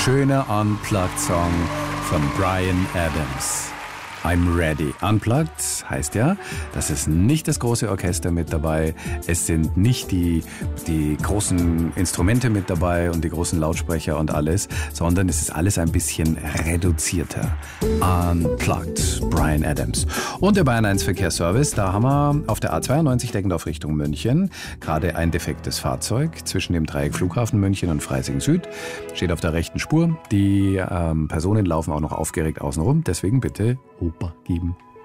schöner Unplugged-Song von Bryan Adams. I'm ready. Unplugged heißt ja, das ist nicht das große Orchester mit dabei, es sind nicht die großen Instrumente mit dabei und die großen Lautsprecher und alles, sondern es ist alles ein bisschen reduzierter. Unplugged, Bryan Adams. Und der Bayern 1 Verkehrsservice, da haben wir auf der A92 Deggendorf Richtung München gerade ein defektes Fahrzeug zwischen dem Dreieck Flughafen München und Freising Süd. Steht auf der rechten Spur. Die Personen laufen auch noch aufgeregt außen rum, deswegen bitte Oper geben.